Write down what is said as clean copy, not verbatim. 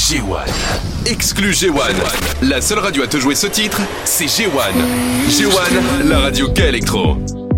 G1. Exclu G1. La seule radio à te jouer ce titre, c'est G1. G1, la radio K-Electro.